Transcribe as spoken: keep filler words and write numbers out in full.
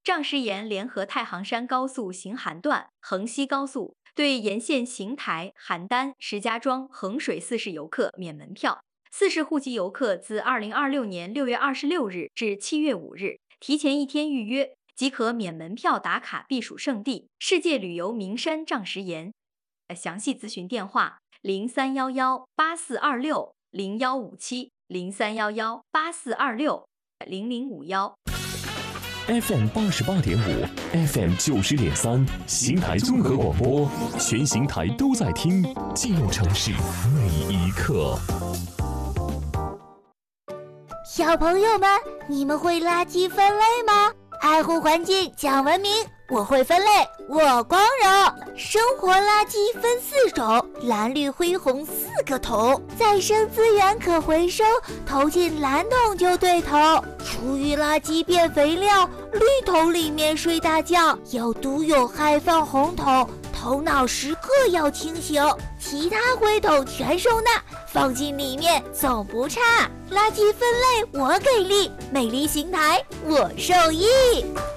仗石岩联合太行山高速行韩段、衡西高速，对沿线邢台、邯郸、石家庄、衡水四市游客免门票。四市户籍游客自二零二六年六月二十六日至七月五日，提前一天预约即可免门票打卡避暑胜地世界旅游名山仗石岩。详细咨询电话：零三幺幺八四二六零幺五七零三幺幺八四二六零零五幺。 F M 八十八点五 ，F M 九十点三，邢台综合广播，全邢台都在听，记录城市每一刻。 小朋友们，你们会垃圾分类吗？爱护环境，讲文明，我会分类，我光荣。生活垃圾分四种，蓝绿灰红四个桶，再生资源可回收，投进蓝桶就对头。厨余垃圾变肥料，绿桶里面睡大觉，有毒有害放红桶，头脑时刻要清醒，其他灰桶全收纳，放进里面总不差。垃圾分类我给力，美丽邢台我受益。